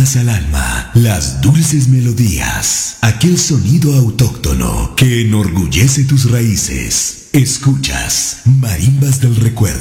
llevadas al alma, las dulces melodías, aquel sonido autóctono que enorgullece tus raíces. Escuchas Marimbas del Recuerdo.